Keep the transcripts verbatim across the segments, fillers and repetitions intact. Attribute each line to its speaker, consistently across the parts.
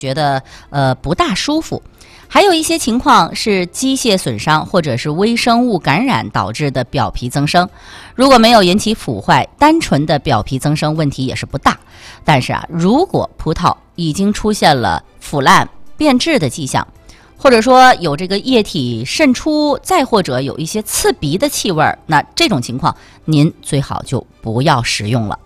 Speaker 1: 觉得呃不大舒服。还有一些情况是机械损伤或者是微生物感染导致的表皮增生，如果没有引起腐坏，单纯的表皮增生问题也是不大。但是啊，如果葡萄已经出现了腐烂变质的迹象，或者说有这个液体渗出，再或者有一些刺鼻的气味，那这种情况您最好就不要食用了。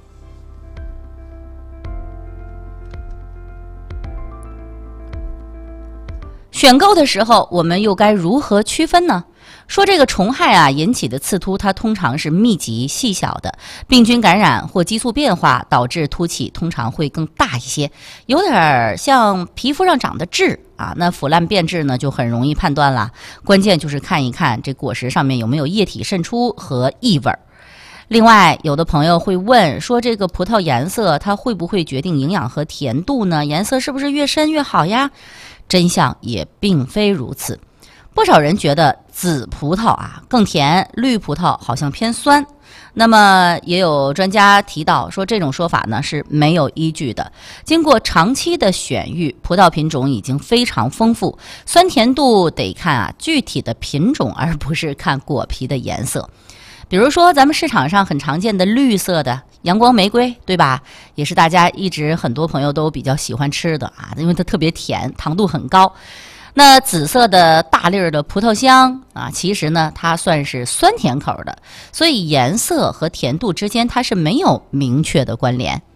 Speaker 1: 选购的时候，我们又该如何区分呢？说这个虫害啊引起的刺突，它通常是密集细小的，病菌感染或激素变化导致突起通常会更大一些，有点像皮肤上长的痣啊。那腐烂变质呢就很容易判断了，关键就是看一看这果实上面有没有液体渗出和异味。另外，有的朋友会问说，这个葡萄颜色它会不会决定营养和甜度呢？颜色是不是越深越好呀？真相也并非如此。不少人觉得紫葡萄啊更甜，绿葡萄好像偏酸。那么也有专家提到说，这种说法呢是没有依据的。经过长期的选育，葡萄品种已经非常丰富，酸甜度得看啊具体的品种，而不是看果皮的颜色。比如说咱们市场上很常见的绿色的阳光玫瑰，对吧？也是大家一直很多朋友都比较喜欢吃的啊，因为它特别甜，糖度很高。那紫色的大粒儿的葡萄香啊，其实呢它算是酸甜口的，所以颜色和甜度之间它是没有明确的关联。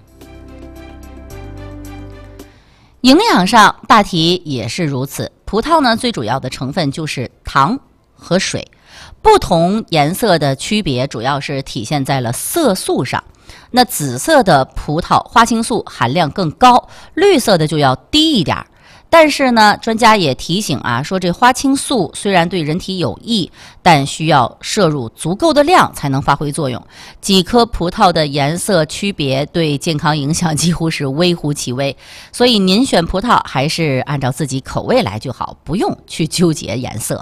Speaker 1: 营养上大体也是如此，葡萄呢最主要的成分就是糖和水。不同颜色的区别主要是体现在了色素上。那紫色的葡萄花青素含量更高，绿色的就要低一点。但是呢，专家也提醒啊，说这花青素虽然对人体有益，但需要摄入足够的量才能发挥作用。几颗葡萄的颜色区别对健康影响几乎是微乎其微，所以您选葡萄还是按照自己口味来就好，不用去纠结颜色。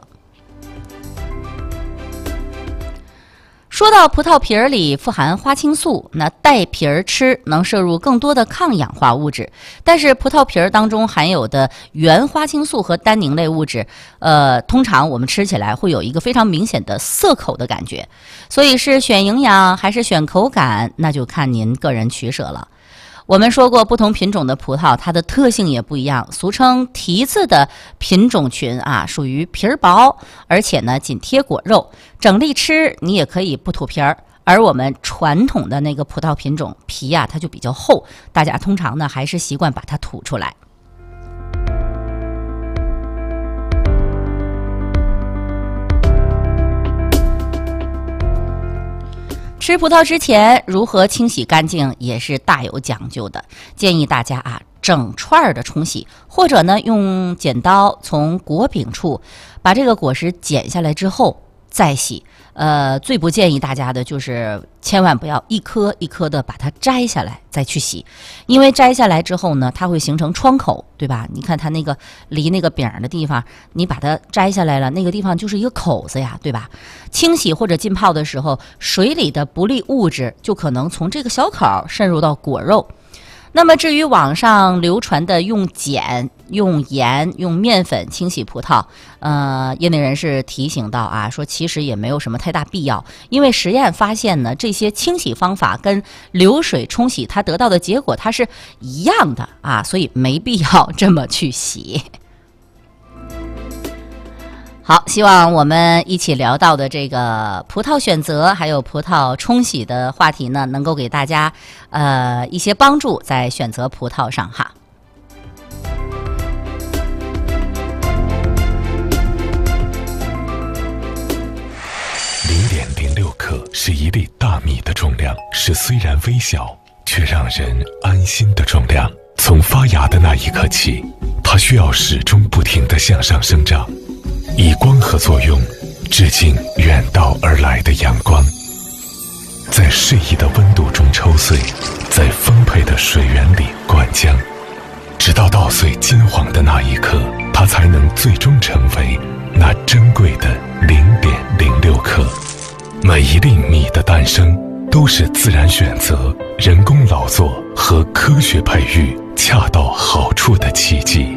Speaker 1: 说到葡萄皮儿里富含花青素，那带皮儿吃能摄入更多的抗氧化物质，但是葡萄皮儿当中含有的原花青素和单宁类物质，呃，通常我们吃起来会有一个非常明显的涩口的感觉，所以是选营养还是选口感，那就看您个人取舍了。我们说过，不同品种的葡萄它的特性也不一样，俗称提子的品种群啊，属于皮儿薄，而且呢紧贴果肉，整粒吃你也可以不吐皮儿。而我们传统的那个葡萄品种皮啊，它就比较厚，大家通常呢还是习惯把它吐出来。吃葡萄之前如何清洗干净也是大有讲究的，建议大家啊整串的冲洗，或者呢用剪刀从果柄处把这个果实剪下来之后再洗。呃，最不建议大家的就是千万不要一颗一颗的把它摘下来再去洗，因为摘下来之后呢，它会形成窗口，对吧？你看它那个离那个柄的地方，你把它摘下来了，那个地方就是一个口子呀，对吧？清洗或者浸泡的时候，水里的不利物质就可能从这个小口渗入到果肉。那么至于网上流传的用碱、用盐、用面粉清洗葡萄，呃，业内人士提醒到啊，说其实也没有什么太大必要，因为实验发现呢，这些清洗方法跟流水冲洗它得到的结果它是一样的啊，所以没必要这么去洗。好，希望我们一起聊到的这个葡萄选择还有葡萄冲洗的话题呢，能够给大家呃一些帮助在选择葡萄上哈。
Speaker 2: 零点零六克是一粒大米的重量，是虽然微小却让人安心的重量。从发芽的那一刻起，它需要始终不停地向上生长，以光合作用致敬远道而来的阳光，在适宜的温度中抽穗，在丰沛的水源里灌浆，直到稻穗金黄的那一刻，它才能最终成为那珍贵的零点零六克。每一粒米的诞生都是自然选择、人工劳作和科学培育恰到好处的奇迹。